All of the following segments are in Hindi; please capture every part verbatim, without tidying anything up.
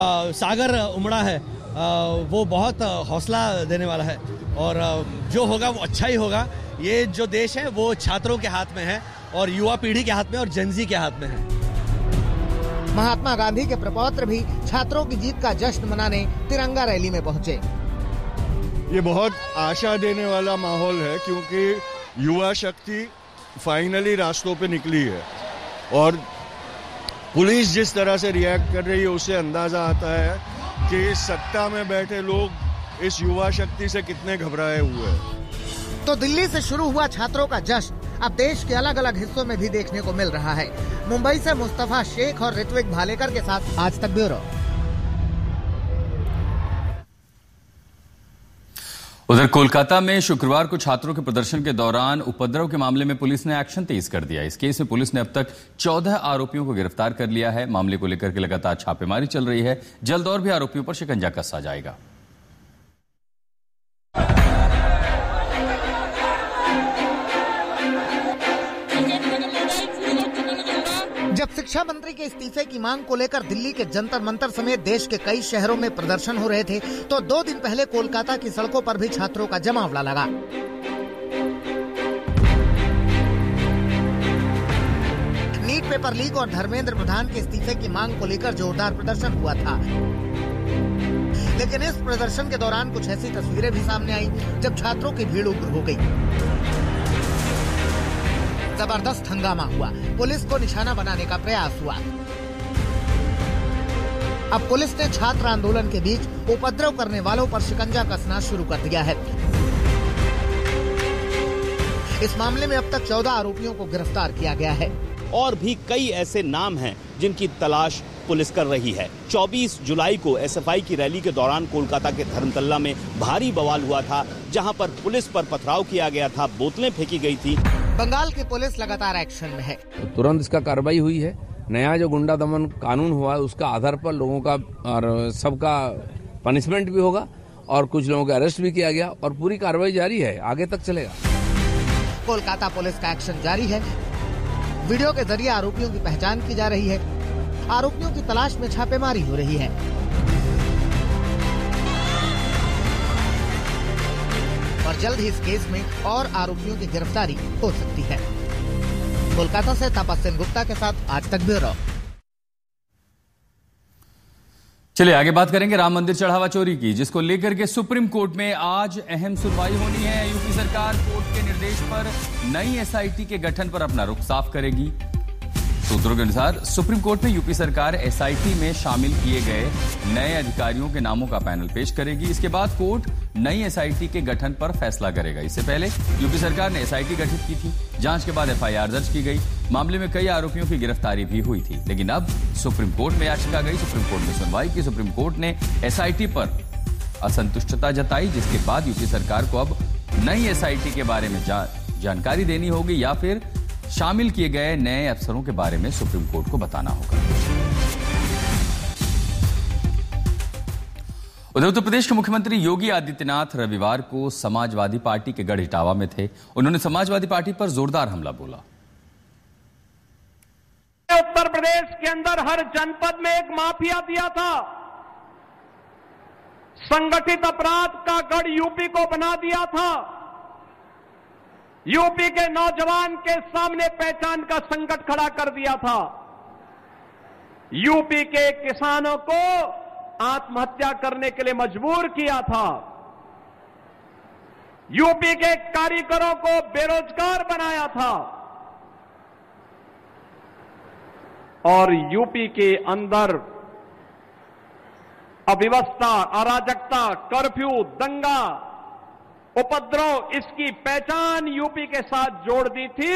सागर उमड़ा है वो बहुत हौसला देने वाला है और जो होगा वो अच्छा ही होगा। ये जो देश है वो छात्रों के हाथ में है और युवा पीढ़ी के हाथ में और जेनजी के हाथ में है। महात्मा गांधी के प्रपौत्र भी छात्रों की जीत का जश्न मनाने तिरंगा रैली में पहुंचे। ये बहुत आशा देने वाला माहौल है क्योंकि युवा शक्ति फाइनली रास्तों पे निकली है और पुलिस जिस तरह से रिएक्ट कर रही है उससे अंदाजा आता है कि सत्ता में बैठे लोग इस युवा शक्ति से कितने घबराए हुए हैं। तो दिल्ली से शुरू हुआ छात्रों का जश्न अब देश के अलग अलग हिस्सों में भी देखने को मिल रहा है। मुंबई से मुस्तफा शेख और ऋत्विक भालेकर के साथ आज तक ब्यूरो। उधर कोलकाता में शुक्रवार को छात्रों के प्रदर्शन के दौरान उपद्रव के मामले में पुलिस ने एक्शन तेज कर दिया। इस केस में पुलिस ने अब तक चौदह आरोपियों को गिरफ्तार कर लिया है। मामले को लेकर के लगातार छापेमारी चल रही है। जल्द और भी आरोपियों पर शिकंजा कसा जाएगा। जब शिक्षा मंत्री के इस्तीफे की मांग को लेकर दिल्ली के जंतर मंतर समेत देश के कई शहरों में प्रदर्शन हो रहे थे तो दो दिन पहले कोलकाता की सड़कों पर भी छात्रों का जमावड़ा लगा। नीट पेपर लीक और धर्मेंद्र प्रधान के इस्तीफे की मांग को लेकर जोरदार प्रदर्शन हुआ था, लेकिन इस प्रदर्शन के दौरान कुछ ऐसी तस्वीरें भी सामने आई जब छात्रों की भीड़ उग्र हो गई। जबरदस्त हंगामा हुआ, पुलिस को निशाना बनाने का प्रयास हुआ। अब पुलिस ने छात्र आंदोलन के बीच उपद्रव करने वालों पर शिकंजा कसना शुरू कर दिया है। इस मामले में अब तक चौदह आरोपियों को गिरफ्तार किया गया है और भी कई ऐसे नाम हैं जिनकी तलाश पुलिस कर रही है। चौबीस जुलाई को एसएफआई की रैली के दौरान कोलकाता के धर्मतल्ला में भारी बवाल हुआ था, जहां पर पुलिस पर पथराव किया गया था, बोतलें फेंकी गई थी। बंगाल की पुलिस लगातार एक्शन में है। तो तुरंत इसका कार्रवाई हुई है। नया जो गुंडा दमन कानून हुआ है उसका आधार पर लोगों का और सबका पनिशमेंट भी होगा और कुछ लोगों का अरेस्ट भी किया गया और पूरी कार्रवाई जारी है, आगे तक चलेगा। कोलकाता पुलिस का एक्शन जारी है। वीडियो के जरिए आरोपियों की पहचान की जा रही है। आरोपियों की तलाश में छापेमारी हो रही है। और जल्द ही इस केस में और आरोपियों की गिरफ्तारी हो सकती है। कोलकाता से तपस्विन गुप्ता के साथ आज तक ब्यूरो। चलिए आगे बात करेंगे राम मंदिर चढ़ावा चोरी की, जिसको लेकर के सुप्रीम कोर्ट में आज अहम सुनवाई होनी है। यूपी सरकार कोर्ट के निर्देश पर नई एसआईटी के गठन पर अपना रुख साफ करेगी। सूत्रों के अनुसार सुप्रीम कोर्ट में यूपी सरकार एसआईटी में शामिल किए गए नए अधिकारियों के नामों का पैनल पेश करेगी। इसके बाद कोर्ट नई एसआईटी के गठन पर फैसला करेगा। इससे पहले यूपी सरकार ने एसआईटी गठित की थी। जांच के बाद एफआईआर दर्ज की गई। मामले में कई आरोपियों की गिरफ्तारी भी हुई थी, लेकिन अब सुप्रीम कोर्ट में याचिका गई। सुप्रीम कोर्ट में सुनवाई की। सुप्रीम कोर्ट ने एसआईटी पर असंतुष्टता जताई, जिसके बाद यूपी सरकार को अब नई एसआईटी के बारे में जा, जानकारी देनी होगी या फिर शामिल किए गए नए अफसरों के बारे में सुप्रीम कोर्ट को बताना होगा। उधर उत्तर प्रदेश के मुख्यमंत्री योगी आदित्यनाथ रविवार को समाजवादी पार्टी के गढ़ इटावा में थे। उन्होंने समाजवादी पार्टी पर जोरदार हमला बोला। उत्तर प्रदेश के अंदर हर जनपद में एक माफिया दिया था, संगठित अपराध का गढ़ यूपी को बना दिया था। यूपी के नौजवान के सामने पहचान का संकट खड़ा कर दिया था। यूपी के किसानों को आत्महत्या करने के लिए मजबूर किया था। यूपी के कारीगरों को बेरोजगार बनाया था और यूपी के अंदर अव्यवस्था, अराजकता, कर्फ्यू, दंगा, उपद्रव, इसकी पहचान यूपी के साथ जोड़ दी थी।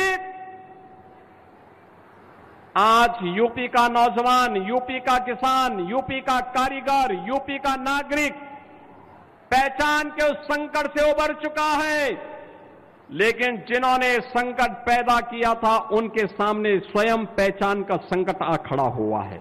आज यूपी का नौजवान, यूपी का किसान, यूपी का कारीगर, यूपी का नागरिक पहचान के उस संकट से उबर चुका है, लेकिन जिन्होंने संकट पैदा किया था उनके सामने स्वयं पहचान का संकट आ खड़ा हुआ है।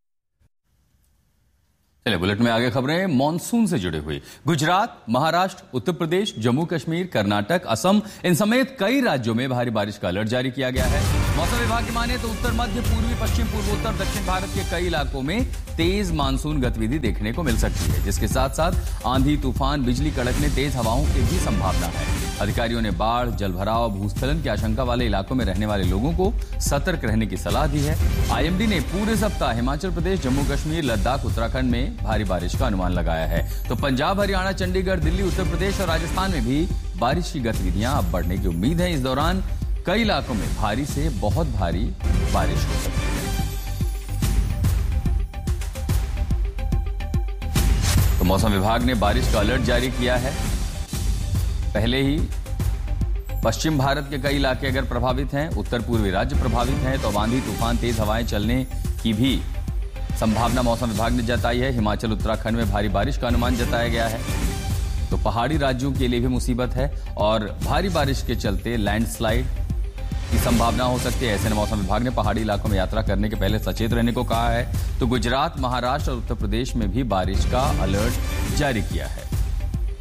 चलिए बुलेटिन में आगे खबरें मॉनसून से जुड़ी हुई। गुजरात, महाराष्ट्र, उत्तर प्रदेश, जम्मू कश्मीर, कर्नाटक, असम इन समेत कई राज्यों में भारी बारिश का अलर्ट जारी किया गया है। मौसम विभाग की माने तो उत्तर मध्य पूर्वी पश्चिम पूर्वोत्तर दक्षिण भारत के कई इलाकों में तेज मानसून गतिविधि देखने को मिल सकती है, जिसके साथ साथ आंधी तूफान बिजली कड़कने तेज हवाओं की भी संभावना है। अधिकारियों ने बाढ़ जलभराव भूस्खलन की आशंका वाले इलाकों में रहने वाले लोगों को सतर्क रहने की सलाह दी है। आईएमडी ने पूरे सप्ताह हिमाचल प्रदेश जम्मू कश्मीर लद्दाख उत्तराखंड में भारी बारिश का अनुमान लगाया है, तो पंजाब हरियाणा चंडीगढ़ दिल्ली उत्तर प्रदेश और राजस्थान में भी बारिश की गतिविधियां अब बढ़ने की उम्मीद है। इस दौरान कई इलाकों में भारी से बहुत भारी बारिश हो सकती है। तो मौसम विभाग ने बारिश का अलर्ट जारी किया है। पहले ही पश्चिम भारत के कई इलाके अगर प्रभावित हैं, उत्तर पूर्वी राज्य प्रभावित हैं, तो आंधी तूफान तेज हवाएं चलने की भी संभावना मौसम विभाग ने जताई है। हिमाचल उत्तराखंड में भारी बारिश का अनुमान जताया गया है, तो पहाड़ी राज्यों के लिए भी मुसीबत है और भारी बारिश के चलते लैंडस्लाइड की संभावना हो सकती है। ऐसे में मौसम विभाग ने पहाड़ी इलाकों में यात्रा करने के पहले सचेत रहने को कहा है। तो गुजरात, महाराष्ट्र और उत्तर प्रदेश में भी बारिश का अलर्ट जारी किया है।